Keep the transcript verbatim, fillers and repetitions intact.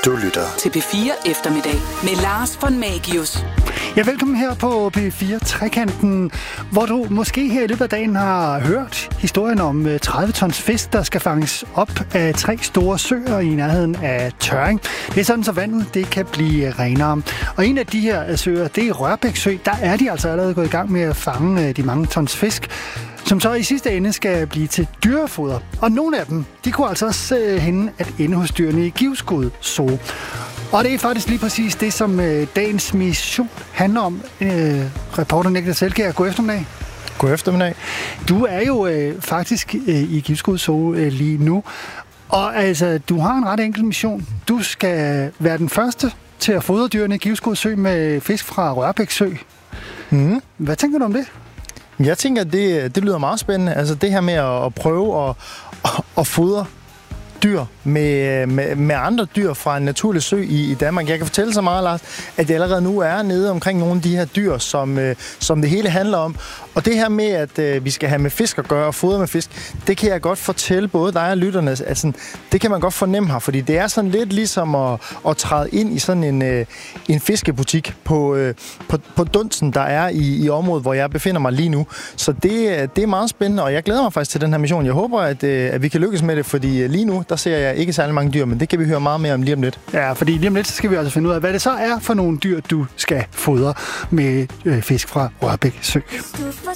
Du lytter til P fire Eftermiddag med Lars von Magius. Ja, velkommen her på P fire Trekanten, hvor du måske her i løbet af dagen har hørt historien om tredive tons fisk, der skal fanges op af tre store søer i nærheden af Tørring. Det er sådan, så vandet det kan blive renere. Og en af de her søer, det er Rørbæk Sø. Der er de altså allerede gået i gang med at fange de mange tons fisk, som så i sidste ende skal blive til dyrefoder. Og nogle af dem, de kunne altså også hende at ende hos dyrene i Givskud Zoo. Og det er faktisk lige præcis det, som øh, dagens mission handler om. Øh, reporter Niklas Selkjær, god eftermiddag. God eftermiddag. Du er jo øh, faktisk øh, i Givskud Zoo øh, lige nu. Og altså, du har en ret enkel mission. Du skal være den første til at fodre dyrene i Givskud Sø med fisk fra Rørbæk Sø. Mm. Hvad tænker du om det? Jeg tænker, det, det lyder meget spændende. Altså det her med at, at prøve at, at, at fodre dyr med, med, med andre dyr fra en naturlig sø i, i Danmark. Jeg kan fortælle så meget, Lars, at jeg allerede nu er nede omkring nogle af de her dyr, som, øh, som det hele handler om. Og det her med, at øh, vi skal have med fisk at gøre og fodre med fisk, det kan jeg godt fortælle både dig og lytterne. Altså, det kan man godt fornemme her, fordi det er sådan lidt ligesom at, at træde ind i sådan en, øh, en fiskebutik på, øh, på, på dunsten, der er i, i området, hvor jeg befinder mig lige nu. Så det, det er meget spændende, og jeg glæder mig faktisk til den her mission. Jeg håber, at, øh, at vi kan lykkes med det, fordi lige nu, der ser jeg ikke særlig mange dyr, men det kan vi høre meget mere om lige om lidt. Ja, fordi lige om lidt, så skal vi altså finde ud af, hvad det så er for nogle dyr, du skal fodre med øh, fisk fra Rørbæk Sø.